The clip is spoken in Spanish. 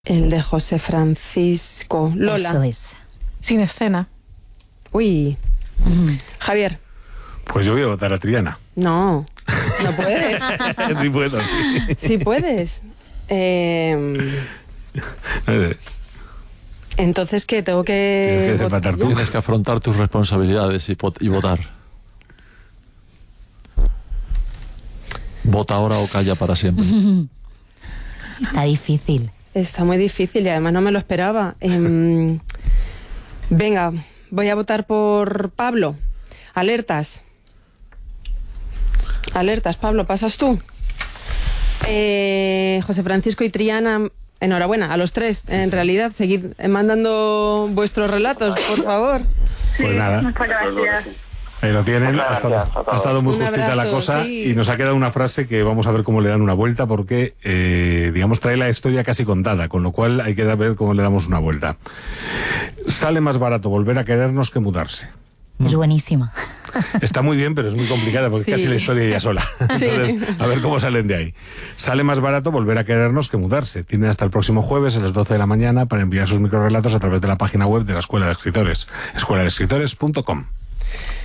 El de José Francisco. Lola. Eso es. Sin escena. Uy. Javier. Pues yo voy a votar a Triana. No puedes. Sí puedo, sí. Sí puedes. Entonces, ¿qué? Tengo que... Tienes que desempatar tú. Tienes que afrontar tus responsabilidades y votar. Vota ahora o calla para siempre. Está difícil. Está muy difícil y además no me lo esperaba. Venga, voy a votar por Pablo. Alertas. Alertas, Pablo, ¿pasas tú? José Francisco y Triana, enhorabuena, a los tres, en realidad. Seguid mandando vuestros relatos, por favor. Pues nada. Muchas gracias. Ahí lo tienen. Ha estado muy Un justita abrazo, la cosa, sí. y nos ha quedado una frase que vamos a ver cómo le dan una vuelta, porque, digamos, trae la historia casi contada, con lo cual hay que ver cómo le damos una vuelta. Sale más barato volver a querernos que mudarse. Es buenísima. Está muy bien, pero es muy complicada porque Sí. casi la historia ya sola. Sí. Entonces, a ver cómo salen de ahí. Sale más barato volver a querernos que mudarse. Tienen hasta el próximo jueves a las 12 de la mañana para enviar sus microrrelatos a través de la página web de la Escuela de Escritores, escueladeescritores.com.